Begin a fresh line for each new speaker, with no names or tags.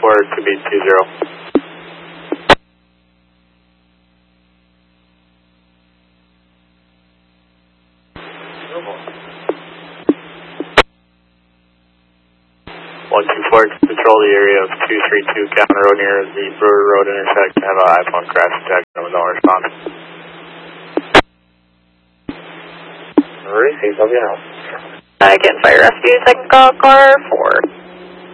to be 20. 124, control the area of 232 County Road near the Brewer Road intersection. Have an iPhone crash detection with no response.
Receive, love you now.
Again, fire rescue, second call, car 4.